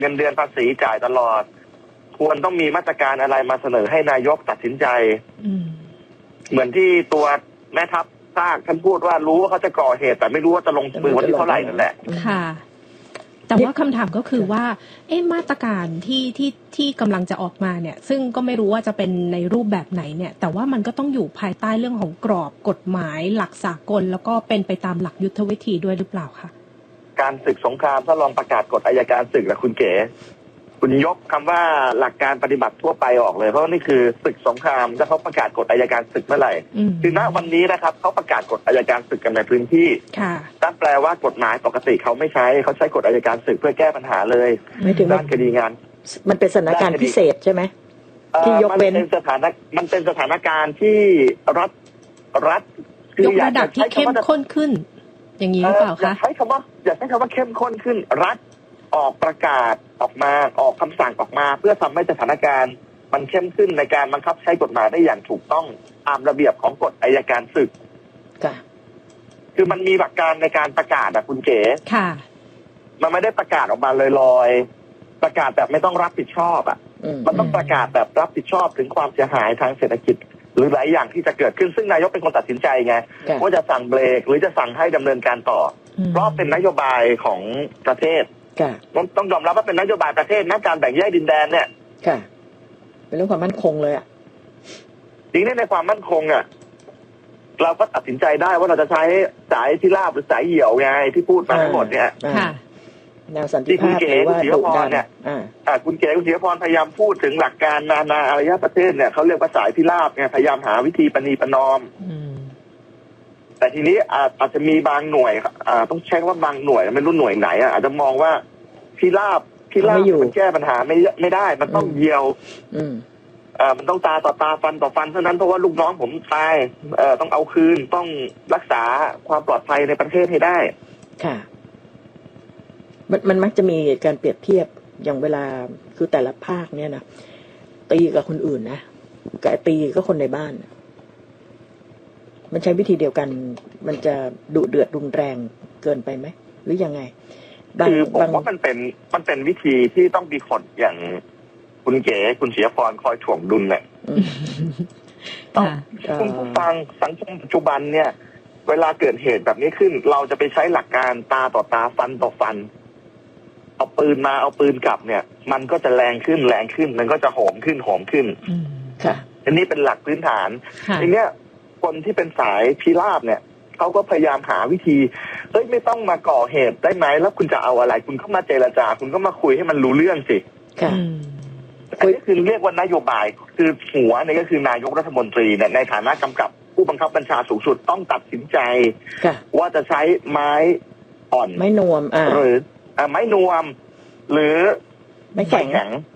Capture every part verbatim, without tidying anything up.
เงินเดือนภาษีจ่ายตลอดควรต้องมีมาตรการอะไรมาเสนอให้นายกตัดสินใจเหมือนที่ตัวแม่ทัพซากท่านพูดว่ารู้ว่าเขาจะก่อเหตุแต่ไม่รู้ว่าจะลงมือวันที่เท่าไหร่นั่นแหละค่ะแต่ว่าคำถามก็คือว่าเอ๊ะมาตรการที่ที่ที่กำลังจะออกมาเนี่ยซึ่งก็ไม่รู้ว่าจะเป็นในรูปแบบไหนเนี่ยแต่ว่ามันก็ต้องอยู่ภายใต้เรื่องของกรอบกฎหมายหลักสากลแล้วก็เป็นไปตามหลักยุทธวิธีด้วยหรือเปล่าคะการศึกสงครามถ้าลองประกาศกฎอัยการศึกนะคุณเก๋คุณยกคำว่าหลักการปฏิบัติทั่วไปออกเลยเพราะนี่คือศึกสงครามถ้าเขาประกาศกฎอัยการศึกเมื่อไหร่คือณวันนี้นะครับเขาประกาศกฎอัยการศึกกันในพื้นที่นั่นแปลว่ากฎหมายปกติเขาไม่ใช้เขาใช้กฎอัยการศึกเพื่อแก้ปัญหาเลยไม่ถึงด้านคดีงานมันเป็นสถานการณ์พิเศษใช่ไหมที่ยกเว้นมันเป็นสถานมันเป็นสถานการณ์ที่รัฐรัฐยกระดับที่เข้มข้นขึ้นอย่างนี้หรือเปล่าคะอย่าใช้คำว่าอย่าใช้คำว่าเข้มข้นขึ้นรัฐออกประกาศออกมาออกคำสั่งออกมาเพื่อทำให้สถานการณ์มันเข้มขึ้นในการบังคับใช้กฎหมายได้อย่างถูกต้องตามระเบียบของกฎอัยการศึกค่ะคือมันมีหลักการในการประกาศอะคุณเก๋ค่ะมันไม่ได้ประกาศออกมาลอยๆประกาศแบบไม่ต้องรับผิดชอบอะมันต้องประกาศแบบรับผิดชอบถึงความเสียหายทางเศรษฐกิจหรือหลายอย่างที่จะเกิดขึ้นซึ่งนายกเป็นคนตัดสินใจไงว่าจะสั่งเบรกหรือจะสั่งให้ดำเนินการต่อเพราะเป็นนโยบายของประเทศต้องยอมรับว่าเป็นนโยบายประเทศนะการแบ่งแยกดินแดนเนี่ยค่ะเป็นเรื่องความมั่นคงเลยอ่ะจริงๆในความมั่นคงอ่ะเราก็ตัดสินใจได้ว่าเราจะใช้สายที่ราบหรือสายเหี่ยวไงที่พูดมาทั้งหมดเนี่ยแนวสันติภาพหรือว่าดุดันเนี่ยคุณเก๋คุณเสียพรพยายามพูดถึงหลักการนานาอารยประเทศเนี่ยเขาเรียกว่าสายที่ราบไงพยายามหาวิธีประนีประนอมแต่ทีนี้อาจจะมีบางหน่วยต้องใช้ว่าบางหน่วยไม่รู้หน่วยไหนอาจจะมองว่าพี่ราบพี่ราบมันแก้ปัญหาไม่ไม่ได้มันต้องเยียวอ่ามันต้องตาต่อตาฟันต่อฟันเท่านั้นเพราะว่าลูกน้องผมตายเอ่อต้องเอาคืนต้องรักษาความปลอดภัยในประเทศให้ได้ค่ะมันมันมักจะมีการเปรียบเทียบอย่างเวลาคือแต่ละภาคเนี่ยนะตีกับคนอื่นนะกับตีก็คนในบ้านมันใช้วิธีเดียวกันมันจะดุเดือดรุนแรงเกินไปไหมหรือยังไงคือผมว่ามันเป็นมันเป็นวิธีที่ต้องมีคนอย่างคุณเก๋คุณเสียพรคอยถ่วงดุลเนี่ยต้องคุณผู้ฟังสังคมปัจจุบันเนี่ยเวลาเกิดเหตุแบบนี้ขึ้นเราจะไปใช้หลักการตาต่อตาฟันต่อฟันเอาปืนมาเอาปืนกลับเนี่ยมันก็จะแรงขึ้นแรงขึ้นมันก็จะโหมขึ้นโหมขึ้นค่ะอันนี้เป็นหลักพื้นฐานทีเนี้ยคนที่เป็นสายพิราบเนี่ยเขาก็พยายามหาวิธีเฮ้ยไม่ต้องมาก่อเหตุได้ไหมแล้วคุณจะเอาอะไรคุณก็มาเจรจาคุณก็มาคุยให้มันรู้เรื่องสิค่ะอันนี้คือเรียกว่านโยบายคือหัวนี่ก็คือนายกรัฐมนตรีเนี่ยในฐานะกำกับผู้บังคับบัญชาสูงสุดต้องตัดสินใจว่าจะใช้ไม้อ่อนไม้นวมหรือไม้นวมหรือไม้แข็ง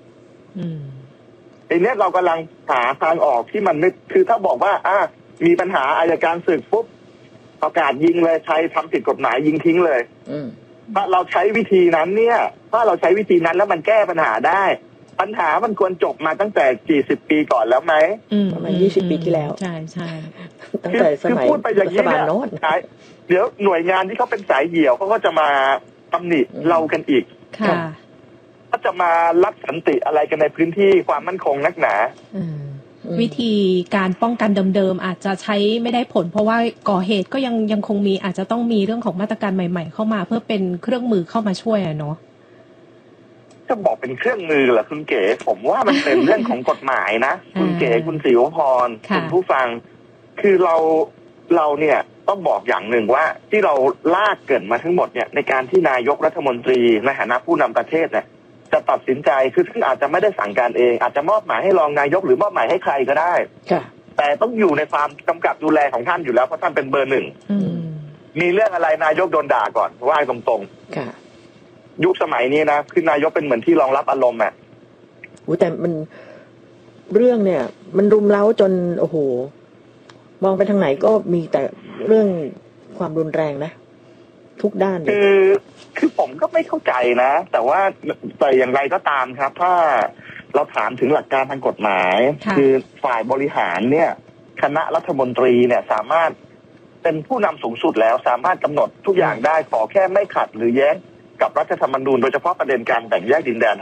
ทีนี้เรากำลังหาทางออกที่มันไม่คือถ้าบอกว่าอ่ะมีปัญหาอัยการศึกปุ๊บประกาศยิงเลยใครทำผิดกฎหมายยิงทิ้งเลยถ้าเราใช้วิธีนั้นเนี่ยถ้าเราใช้วิธีนั้นแล้วมันแก้ปัญหาได้ปัญหามันควรจบมาตั้งแต่กี่สิบปีก่อนแล้วไหมประมาณยี่สิบปีที่แล้วใช่ใช่ตั้งแต่สมัยรัฐบาลโน้นเดี๋ยวหน่วยงานที่เขาเป็นสายเหี่ยวเขาก็จะมาตำหนิเรากันอีกค่ะก็จะมารักสันติอะไรกันในพื้นที่ความมั่นคงนักหนาวิธีการป้องกันเดิมๆอาจจะใช้ไม่ได้ผลเพราะว่าก่อเหตุก็ยังยังคงมีอาจจะต้องมีเรื่องของมาตรการใหม่ๆเข้ามาเพื่อเป็นเครื่องมือเข้ามาช่วยอะเนาะจะบอกเป็นเครื่องมือเหรอคุณเก๋ผมว่ามันเป็นเรื่องของกฎหมายนะคุณเก๋คุณศิวพรคุณผู้ฟังคือเราเราเนี่ยต้องบอกอย่างหนึ่งว่าที่เราลากเกิดมาทั้งหมดเนี่ยในการที่นายกรัฐมนตรีในฐานะผู้นำประเทศเนี่ยจะตัดสินใจคือท่านอาจจะไม่ได้สั่งการเองอาจจะมอบหมายให้รองนายกหรือมอบหมายให้ใครก็ได้แต่ต้องอยู่ในความกำกับดูแลของท่านอยู่แล้วเพราะท่านเป็นเบอร์หนึ่งมีเรื่องอะไรนายกโดนด่าก่อนว่าตรงๆยุคสมัยนี้นะคือนายกเป็นเหมือนที่รองรับอารมณ์อ่ะโอ้แต่มันเรื่องเนี่ยมันรุมเร้าจนโอ้โหมองไปทางไหนก็มีแต่เรื่องความรุนแรงนะทุกด้านคือคือผมก็ไม่เข้าใจนะแต่ว่าแต่อย่างไรก็ตามครับถ้าเราถามถึงหลักการทางกฎหมายคือฝ่ายบริหารเนี่ยคณะรัฐมนตรีเนี่ยสามารถเป็นผู้นำสูงสุดแล้วสามารถกำหนดทุกอย่างได้ขอแค่ไม่ขัดหรือแย้งกับรัฐธรรมนูญโดยเฉพาะประเด็นการแบ่งแยกดินแดน